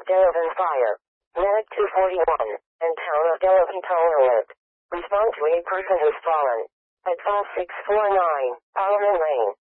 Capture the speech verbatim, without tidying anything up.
Delavan Fire. Medic two forty-one, and Town of Delavan Toll Alert. Respond to a person who's fallen. At five six four nine, Parliament Lane.